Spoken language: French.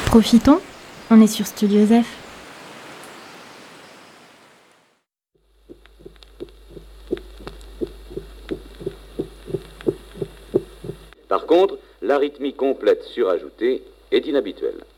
Profitons, on est sur Studio Zef. Par contre, l'arythmie complète surajoutée est inhabituelle.